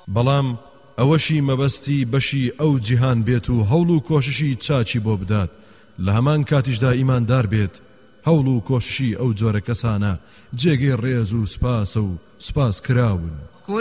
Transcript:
بەڵام ئەوەشی مەبەستی بەشی ئەو جیهان بێت و هەوڵ و کۆششی چاچی بۆ بدات لە هەمان کاتیشدا ئیماندار بێت هەوڵ و کۆششی ئەو جۆرە کەسانە جێگەی ڕێز و سپاس کراون